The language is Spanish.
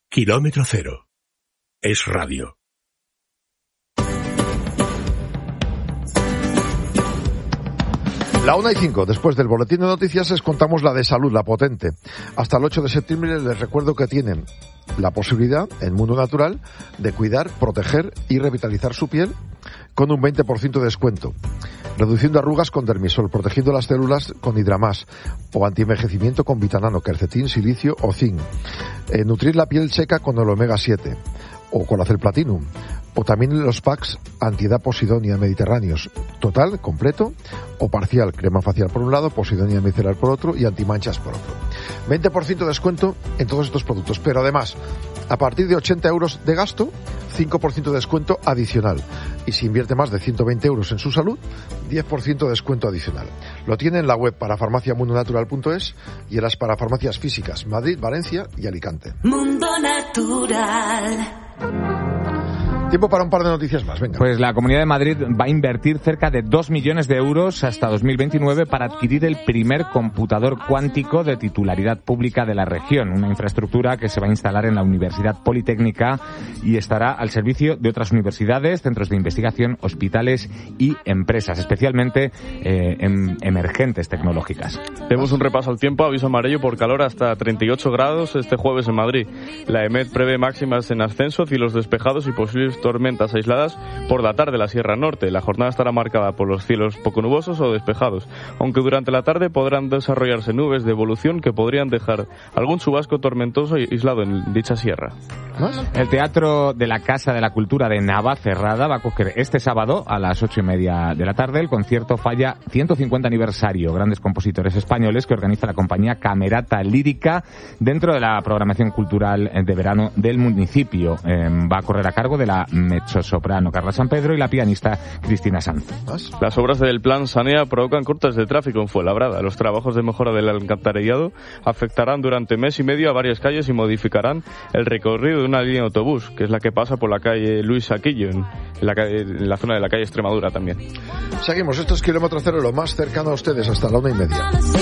Kilómetro Cero. Es radio. La 1:05, después del boletín de noticias, les contamos la de salud, la potente. Hasta el 8 de septiembre les recuerdo que tienen la posibilidad, en Mundo Natural, de cuidar, proteger y revitalizar su piel con un 20% de descuento. Reduciendo arrugas con Dermisol, protegiendo las células con Hidramás, o antienvejecimiento con Vitanano, quercetín, silicio o zinc. Nutrir la piel seca con el omega 7, o con Acel Platinum. O también los packs antiedad Posidonia mediterráneos, total, completo o parcial, crema facial por un lado, Posidonia micelar por otro y antimanchas por otro. 20% de descuento en todos estos productos, pero además, a partir de 80 euros de gasto, 5% de descuento adicional. Y si invierte más de 120 euros en su salud, 10% de descuento adicional. Lo tiene en la web parafarmaciamundonatural.es y en las parafarmacias físicas Madrid, Valencia y Alicante. Mundo Natural. Tiempo para un par de noticias más, venga. Pues la Comunidad de Madrid va a invertir cerca de 2 millones de euros hasta 2029 para adquirir el primer computador cuántico de titularidad pública de la región, una infraestructura que se va a instalar en la Universidad Politécnica y estará al servicio de otras universidades, centros de investigación, hospitales y empresas, especialmente emergentes tecnológicas. Tenemos un repaso al tiempo, aviso amarillo por calor hasta 38 grados este jueves en Madrid. La EMET prevé máximas en ascenso, cielos despejados y posibles tormentas aisladas por la tarde en la Sierra Norte. La jornada estará marcada por los cielos poco nubosos o despejados, aunque durante la tarde podrán desarrollarse nubes de evolución que podrían dejar algún chubasco tormentoso y aislado en dicha sierra. El Teatro de la Casa de la Cultura de Navacerrada va a coger este sábado a las 8:30 de la tarde el concierto Falla 150 aniversario, grandes compositores españoles, que organiza la compañía Camerata Lírica dentro de la programación cultural de verano del municipio. Va a correr a cargo de la mezzosoprano Carla San Pedro y la pianista Cristina Sanz. Las obras del Plan Sanea provocan cortes de tráfico en Fuenlabrada. Los trabajos de mejora del alcantarillado afectarán durante mes y medio a varias calles y modificarán el recorrido de una línea de autobús, que es la que pasa por la calle Luis Saquillo, en la zona de la calle Extremadura también. Seguimos, esto es Kilómetro Cero, lo más cercano a ustedes hasta la 1:30.